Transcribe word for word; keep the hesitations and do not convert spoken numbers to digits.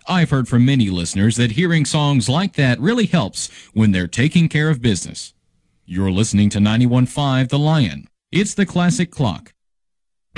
I've heard from many listeners that hearing songs like that really helps when they're taking care of business. You're listening to ninety-one point five The Lion. It's the Classic Clock.